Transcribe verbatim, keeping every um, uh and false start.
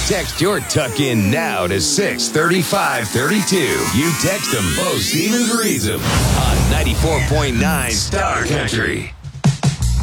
Text your tuck in now to six thirty-five thirty-two. You text them, Bo Stevens reads them on ninety-four point nine Star Country.